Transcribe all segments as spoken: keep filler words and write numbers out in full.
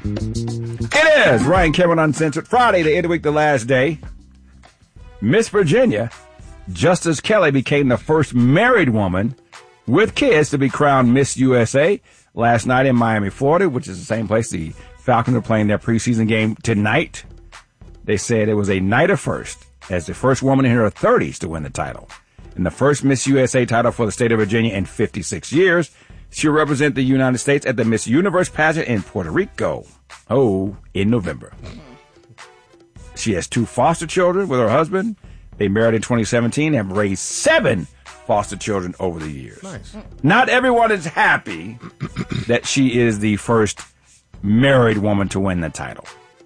It is Ryan Cameron Uncensored. Friday, the end of the week, the last day. Miss Virginia, Justice Kelly, became the first married woman with kids to be crowned Miss U S A last night in Miami, Florida, which is the same place the Falcons are playing their preseason game tonight. They said it was a night of first, as the first woman in her thirties to win the title. And the first Miss U S A title for the state of Virginia in fifty-six years. She'll represent the United States at the Miss Universe pageant in Puerto Rico. Oh, in November. She has two foster children with her husband. They married in twenty seventeen and have raised seven foster children over the years. Nice. Not everyone is happy that she is the first married woman to win the title.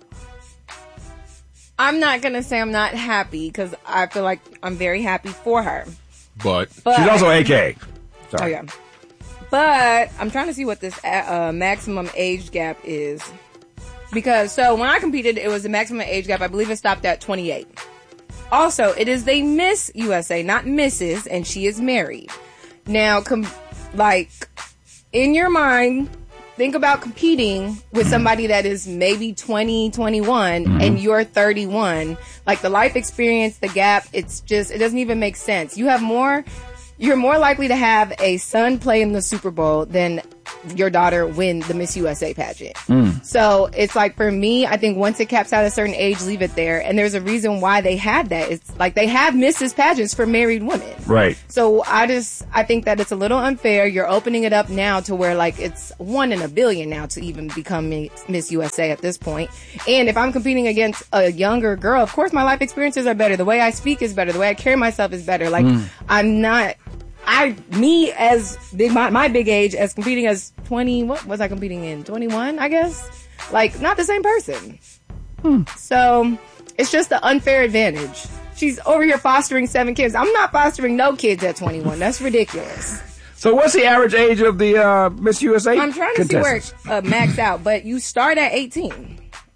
I'm not going to say I'm not happy because I feel like I'm very happy for her. But, but she's also A K. Sorry. Oh, yeah. But I'm trying to see what this uh, maximum age gap is. Because, so when I competed, it was the maximum age gap. I believe it stopped at twenty-eight. Also, it is the Miss U S A, not Missus, and she is married. Now, com- like, in your mind, think about competing with somebody that is maybe twenty, twenty-one, mm-hmm. and you're thirty-one. Like, the life experience, the gap, it's just, it doesn't even make sense. You have more... You're more likely to have a son play in the Super Bowl than your daughter win the Miss U S A pageant. Mm. So it's like, for me, I think once it caps out a certain age, leave it there. And there's a reason why they had that. It's like they have Missus pageants for married women. Right. So I just, I think that it's a little unfair. You're opening it up now to where like it's one in a billion now to even become Miss U S A at this point. And if I'm competing against a younger girl, of course my life experiences are better. The way I speak is better. The way I carry myself is better. Like mm. I'm not... I, me as big, my, my big age as competing as twenty, what was I competing in? twenty-one, I guess? Like, not the same person. Hmm. So, it's just an unfair advantage. She's over here fostering seven kids. I'm not fostering no kids at twenty-one. That's ridiculous. So, what's the average age of the uh, Miss U S A I'm trying to see where it uh, maxed out, but you start at eighteen.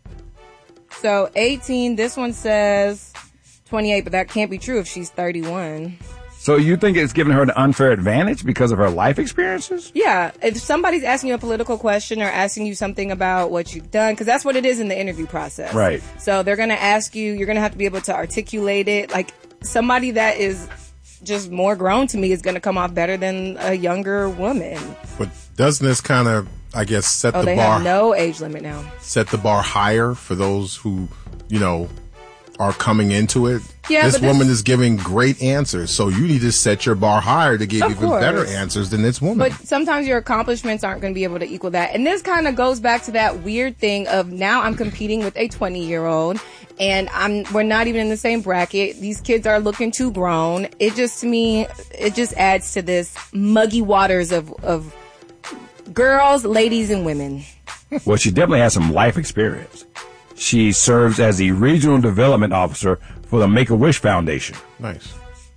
So, eighteen, this one says twenty-eight, but that can't be true if she's thirty-one. So you think it's giving her an unfair advantage because of her life experiences? Yeah. If somebody's asking you a political question or asking you something about what you've done, because that's what it is in the interview process. Right. So they're going to ask you, you're going to have to be able to articulate it. Like, somebody that is just more grown to me is going to come off better than a younger woman. But doesn't this kind of, I guess, set oh, the they bar... have no age limit now. Set the bar higher for those who, you know... are coming into it. Yeah, this but woman is giving great answers, so you need to set your bar higher to give Of even course. better answers than this woman. But sometimes your accomplishments aren't going to be able to equal that. And this kind of goes back to that weird thing of now I'm competing with a twenty-year-old, and I'm we're not even in the same bracket. These kids are looking too grown. It just, to me, it just adds to this muggy waters of, of girls, ladies, and women. Well, she definitely has some life experience. She serves as the Regional Development Officer for the Make-A-Wish Foundation. Nice.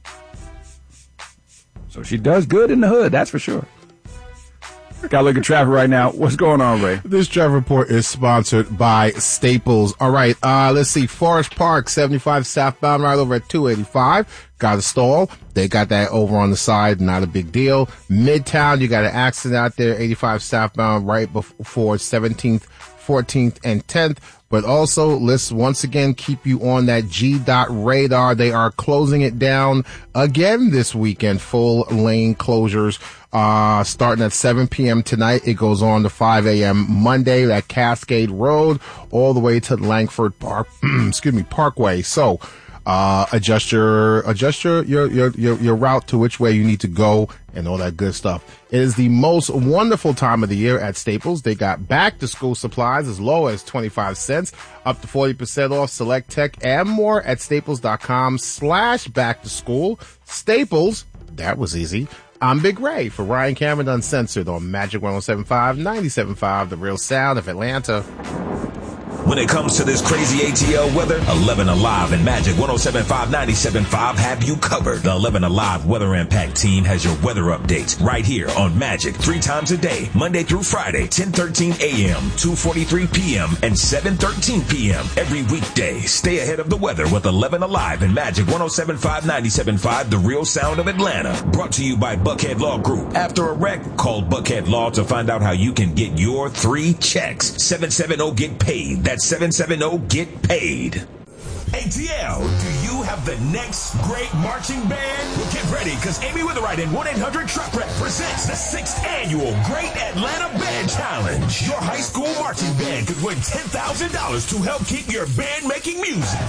So she does good in the hood, that's for sure. Got to look at traffic right now. What's going on, Ray? This traffic report is sponsored by Staples. All right, uh, let's see. Forest Park, seventy-five southbound, right over at two eighty-five. Got a stall. They got that over on the side. Not a big deal. Midtown, you got an accident out there, eighty-five southbound, right before seventeenth, fourteenth, and tenth. But also, let's once again keep you on that G dot radar. They are closing it down again this weekend. Full lane closures, uh, starting at seven p.m. tonight. It goes on to five a.m. Monday at Cascade Road all the way to Langford Park, excuse me, Parkway. So, uh, adjust your, adjust your, your, your, your, your route to which way you need to go and all that good stuff. It is the most wonderful time of the year at Staples. They got back to school supplies as low as twenty-five cents, up to forty percent off select tech and more at staples.com slash back to school. Staples, that was easy. I'm Big Ray for Ryan Cameron Uncensored on Magic one oh seven point five, ninety-seven point five, The Real Sound of Atlanta. When it comes to this crazy A T L weather, eleven Alive and Magic one oh seven point five, ninety-seven point five have you covered. The eleven Alive Weather Impact team has your weather updates right here on Magic three times a day, Monday through Friday, ten thirteen a.m., two forty-three p.m., and seven thirteen p.m. every weekday. Stay ahead of the weather with eleven Alive and Magic one oh seven point five, ninety-seven point five, the real sound of Atlanta. Brought to you by Buckhead Law Group. After a wreck, call Buckhead Law to find out how you can get your three checks. seven seven zero get paid. That's seven seven zero get paid. A T L, do you have the next great marching band? Well, get ready, because Amy Witherite and one eight hundred Truck Wreck presents the sixth annual Great Atlanta Band Challenge. Your high school marching band could win ten thousand dollars to help keep your band making music.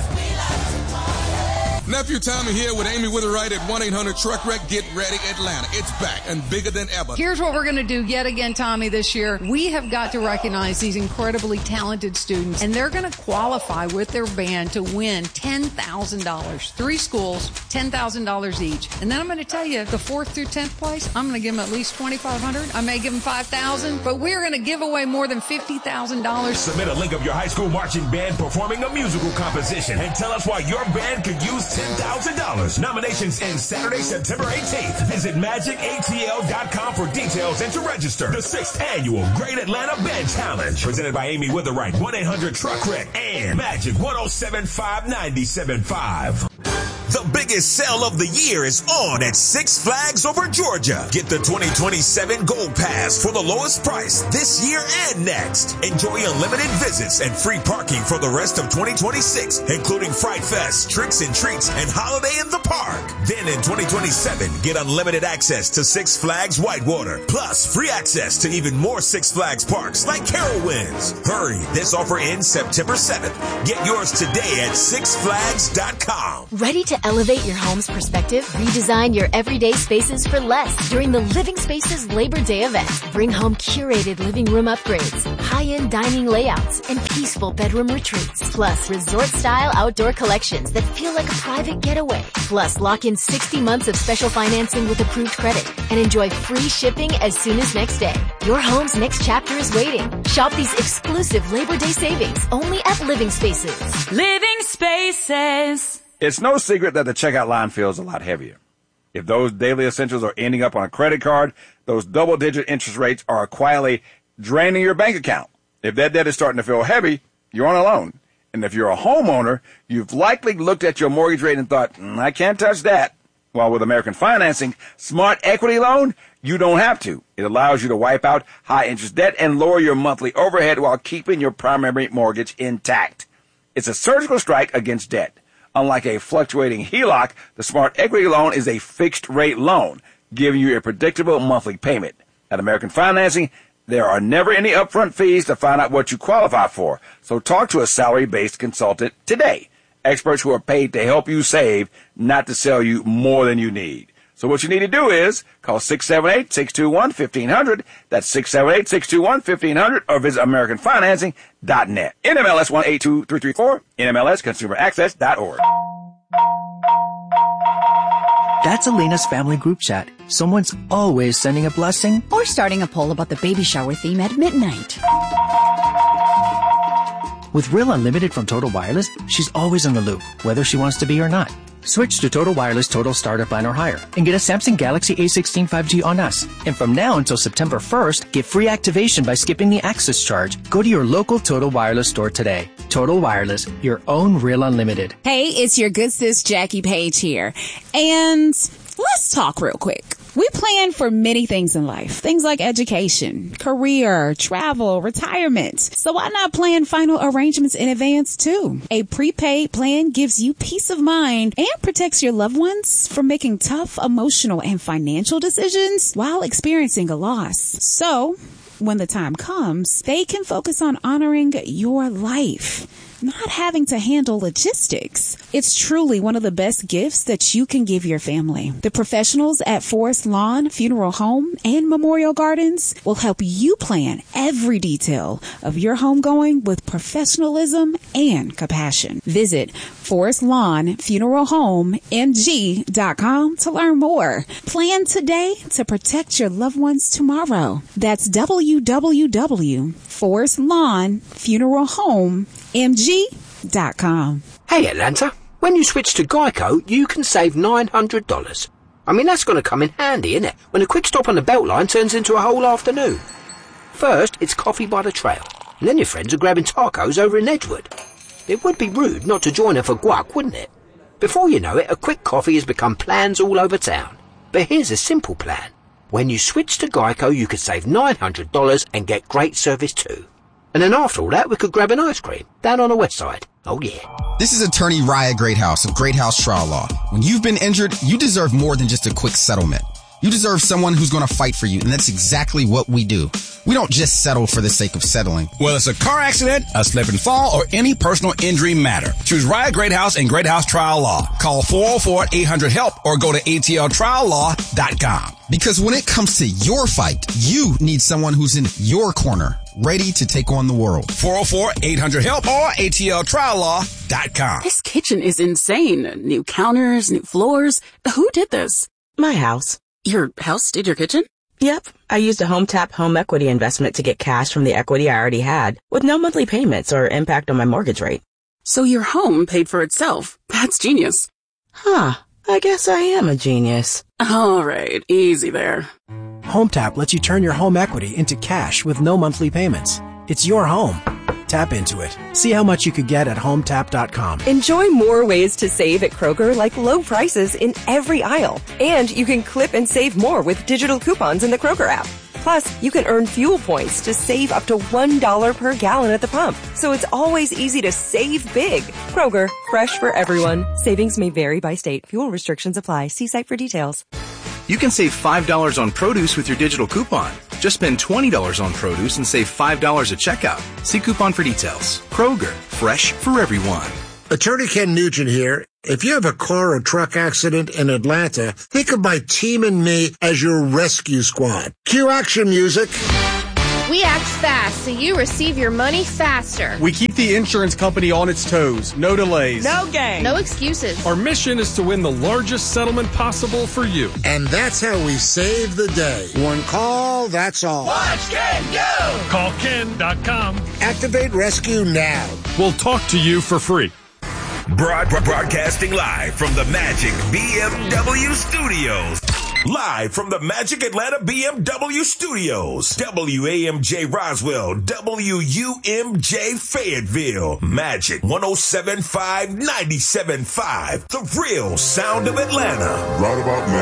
Nephew Tommy here with Amy Witherite at one eight hundred Truck Wreck. Get ready, Atlanta. It's back and bigger than ever. Here's what we're going to do yet again, Tommy, this year. We have got to recognize these incredibly talented students, and they're going to qualify with their band to win ten thousand dollars. Three schools, ten thousand dollars each. And then I'm going to tell you, the fourth through tenth place, I'm going to give them at least twenty-five hundred dollars. I may give them five thousand dollars, but we're going to give away more than fifty thousand dollars. Submit a link of your high school marching band performing a musical composition and tell us why your band could use ten thousand dollars. Nominations end Saturday, September eighteenth. Visit magic A T L dot com for details and to register. The sixth annual Great Atlanta Band Challenge, presented by Amy Witherite, one eight hundred Truck Wreck, and Magic one oh seven point five, ninety-seven point five. The biggest sale of the year is on at Six Flags over Georgia. Get the twenty twenty-seven Gold Pass for the lowest price this year and next. Enjoy unlimited visits and free parking for the rest of twenty twenty-six, including Fright Fest, Tricks and Treats, and Holiday in the Park. Then in twenty twenty-seven, get unlimited access to Six Flags Whitewater, plus free access to even more Six Flags parks like Carowinds. Hurry, this offer ends September seventh. Get yours today at six flags dot com. Ready to elevate your home's perspective? Redesign your everyday spaces for less during the Living Spaces Labor Day event. Bring home curated living room upgrades, high-end dining layouts, and peaceful bedroom retreats. Plus, resort-style outdoor collections that feel like a private getaway. Plus, lock in sixty months of special financing with approved credit and enjoy free shipping as soon as next day. Your home's next chapter is waiting. Shop these exclusive Labor Day savings only at Living Spaces. Living Spaces. It's no secret that the checkout line feels a lot heavier. If those daily essentials are ending up on a credit card, those double-digit interest rates are quietly draining your bank account. If that debt is starting to feel heavy, you're on a loan. And if you're a homeowner, you've likely looked at your mortgage rate and thought, mm, I can't touch that. While with American Financing, Smart Equity Loan, you don't have to. It allows you to wipe out high-interest debt and lower your monthly overhead while keeping your primary mortgage intact. It's a surgical strike against debt. Unlike a fluctuating H E L O C, the Smart Equity Loan is a fixed-rate loan, giving you a predictable monthly payment. At American Financing, there are never any upfront fees to find out what you qualify for, so talk to a salary-based consultant today. Experts who are paid to help you save, not to sell you more than you need. So what you need to do is call six seven eight, six two one, one five zero zero. That's six seven eight, six two one, one five zero zero, or visit american financing dot net. N M L S one eight two three three four, N M L S consumer access dot org. That's Elena's family group chat. Someone's always sending a blessing or starting a poll about the baby shower theme at midnight. With Real Unlimited from Total Wireless, she's always in the loop, whether she wants to be or not. Switch to Total Wireless Total Starter Plan or higher and get a Samsung Galaxy A sixteen five G on us. And from now until September first, get free activation by skipping the access charge. Go to your local Total Wireless store today. Total Wireless, your own Real Unlimited. Hey, it's your good sis Jackie Page here. And let's talk real quick. We plan for many things in life, things like education, career, travel, retirement. So why not plan final arrangements in advance too? A prepaid plan gives you peace of mind and protects your loved ones from making tough emotional and financial decisions while experiencing a loss. So when the time comes, they can focus on honoring your life, not having to handle logistics. It's truly one of the best gifts that you can give your family. The professionals at Forest Lawn Funeral Home and Memorial Gardens will help you plan every detail of your homegoing with professionalism and compassion. Visit Forest Lawn Funeral Home M G dot com to learn more. Plan today to protect your loved ones tomorrow. That's w w w dot forest lawn funeral home M G dot com. Hey Atlanta, when you switch to Geico, you can save nine hundred dollars. I mean, that's going to come in handy, isn't it? When a quick stop on the Beltline turns into a whole afternoon. First, it's coffee by the trail, and then your friends are grabbing tacos over in Edgewood. It would be rude not to join her for guac, wouldn't it? Before you know it, a quick coffee has become plans all over town. But here's a simple plan. When you switch to Geico, you could save nine hundred dollars and get great service too. And then after all that, we could grab an ice cream down on the west side. Oh yeah. This is attorney Raya Greathouse of Greathouse Trial Law. When you've been injured, you deserve more than just a quick settlement. You deserve someone who's going to fight for you, and that's exactly what we do. We don't just settle for the sake of settling. Whether it's a car accident, a slip and fall, or any personal injury matter, choose Raya Greathouse and Greathouse Trial Law. Call four oh four, eight hundred, HELP or go to A T L trial law dot com. Because when it comes to your fight, you need someone who's in your corner, ready to take on the world. four oh four, eight hundred, HELP or A T L trial law dot com. This kitchen is insane. New counters, new floors. Who did this? My house. Your house did your kitchen? Yep. I used a HomeTap home equity investment to get cash from the equity I already had, with no monthly payments or impact on my mortgage rate. So your home paid for itself. That's genius. Huh. I guess I am a genius. All right. Easy there. HomeTap lets you turn your home equity into cash with no monthly payments. It's your home. Tap into it. See how much you could get at home tap dot com. Enjoy more ways to save at Kroger, like low prices in every aisle. And you can clip and save more with digital coupons in the Kroger app. Plus, you can earn fuel points to save up to one dollar per gallon at the pump. So it's always easy to save big. Kroger, fresh for everyone. Savings may vary by state. Fuel restrictions apply. See site for details. You can save five dollars on produce with your digital coupon. Just spend twenty dollars on produce and save five dollars at checkout. See coupon for details. Kroger, fresh for everyone. Attorney Ken Nugent here. If you have a car or truck accident in Atlanta, think of my team and me as your rescue squad. Cue action music. We act fast so you receive your money faster. We keep the insurance company on its toes. No delays. No game. No excuses. Our mission is to win the largest settlement possible for you. And that's how we save the day. One call, that's all. Watch Ken go! Call Ken dot com. Activate rescue now. We'll talk to you for free. Broad, broadcasting live from the Magic B M W Studios. Live from the Magic Atlanta B M W Studios. W A M J Roswell. W U M J Fayetteville. Magic one oh seven point five, ninety-seven point five. The real sound of Atlanta. Right about now.